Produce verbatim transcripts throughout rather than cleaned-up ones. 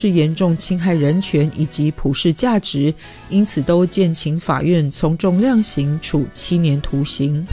是严重侵害人权以及普世价值，因此都建请法院从重量刑，处七年徒刑。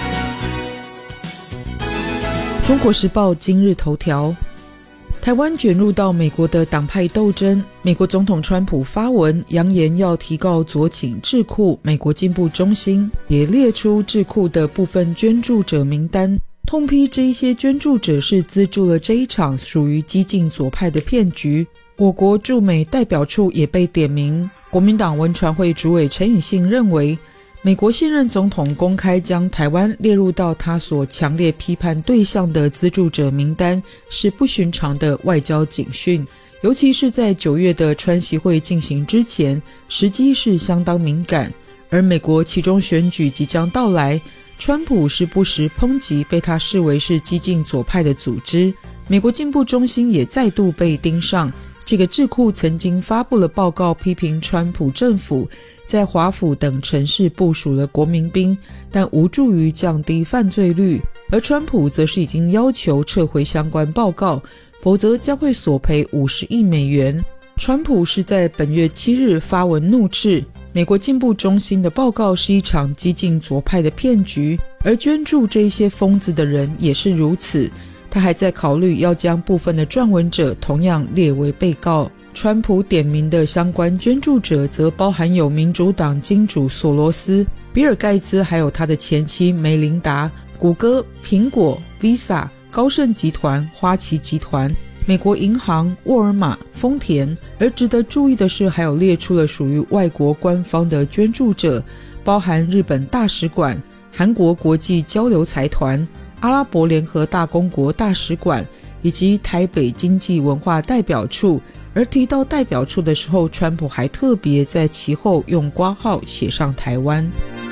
中国时报今日头条，台湾卷入到美国的党派斗争，美国总统川普发文扬言要提告左倾智库，美国进步中心也列出智库的部分捐助者名单，痛批这一些捐助者是资助了这一场属于激进左派的骗局。我国驻美代表处也被点名，国民党文传会主委陈以信认为，美国现任总统公开将台湾列入到他所强烈批判对象的资助者名单，是不寻常的外交警讯，尤其是在九月的川习会进行之前，时机是相当敏感，而美国期中选举即将到来，川普时不时抨击被他视为是激进左派的组织，美国进步中心也再度被盯上。这个智库曾经发布了报告，批评川普政府在华府等城市部署了国民兵，但无助于降低犯罪率，而川普则是已经要求撤回相关报告，否则将会索赔五十亿美元。川普是在本月七日发文怒斥美国进步中心的报告是一场激进左派的骗局，而捐助这些疯子的人也是如此。他还在考虑要将部分的撰文者同样列为被告。川普点名的相关捐助者则包含有民主党金主索罗斯、比尔盖茨，还有他的前妻梅琳达、谷歌、苹果、Visa、高盛集团、花旗集团、美国银行、沃尔玛、丰田。而值得注意的是，还有列出了属于外国官方的捐助者，包含日本大使馆、韩国国际交流财团、阿拉伯联合大公国大使馆以及台北经济文化代表处。而提到代表处的时候，川普还特别在其后用括号写上台湾。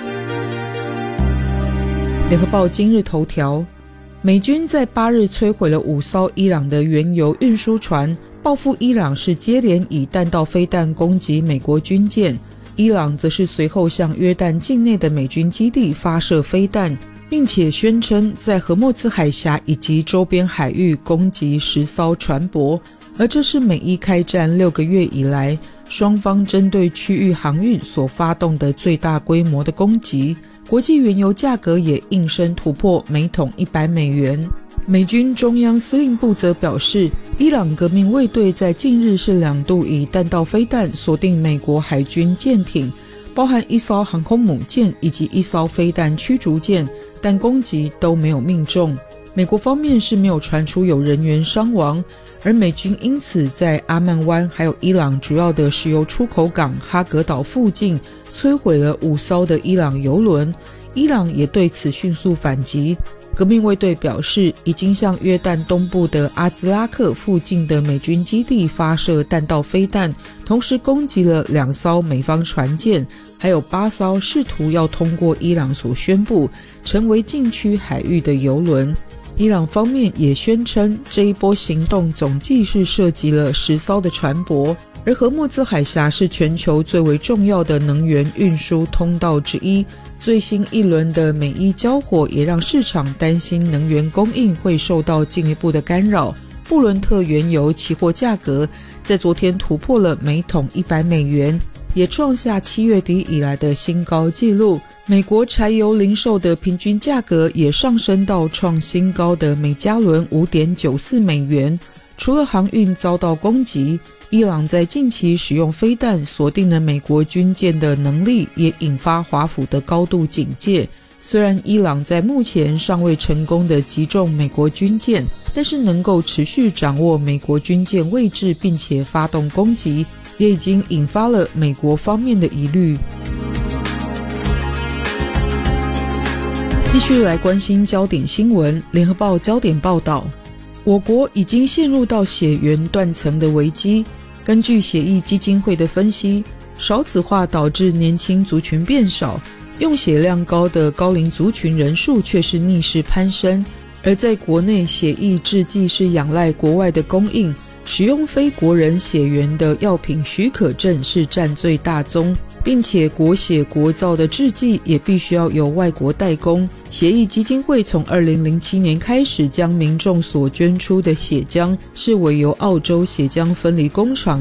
联合报今日头条，美军在八日摧毁了五艘伊朗的原油运输船，报复伊朗是接连以弹道飞弹攻击美国军舰，伊朗则是随后向约旦境内的美军基地发射飞弹，并且宣称在荷默兹海峡以及周边海域攻击十艘船舶，而这是美伊开战六个月以来，双方针对区域航运所发动的最大规模的攻击。国际原油价格也应声突破每桶一百美元。美军中央司令部则表示，伊朗革命卫队在近日是两度以弹道飞弹锁定美国海军舰艇，包含一艘航空母舰以及一艘飞弹驱逐舰，但攻击都没有命中。美国方面是没有传出有人员伤亡，而美军因此在阿曼湾还有伊朗主要的石油出口港哈格岛附近摧毁了五艘的伊朗油轮，伊朗也对此迅速反击。革命卫队表示，已经向约旦东部的阿兹拉克附近的美军基地发射弹道飞弹，同时攻击了两艘美方船舰，还有八艘试图要通过伊朗所宣布成为禁区海域的油轮。伊朗方面也宣称，这一波行动总计是涉及了十艘的船舶，而荷默兹海峡是全球最为重要的能源运输通道之一。最新一轮的美伊交火也让市场担心能源供应会受到进一步的干扰。布伦特原油期货价格在昨天突破了每桶一百美元，也创下七月底以来的新高纪录。美国柴油零售的平均价格也上升到创新高的每加仑 五点九四美元。除了航运遭到攻击，伊朗在近期使用飞弹锁定了美国军舰的能力，也引发华府的高度警戒。虽然伊朗在目前尚未成功的击中美国军舰，但是能够持续掌握美国军舰位置并且发动攻击，也已经引发了美国方面的疑虑。继续来关心焦点新闻，联合报焦点报道，我国已经陷入到血源断层的危机。根据血液基金会的分析，少子化导致年轻族群变少，用血量高的高龄族群人数却是逆势攀升。而在国内，血液制剂是仰赖国外的供应， 使用非国人血缘的药品许可证是占最大宗，并且国血国造的制剂也必须要由外国代工。协议基金会从二零零七年开始将民众所捐出的血浆视为由澳洲血浆分离工厂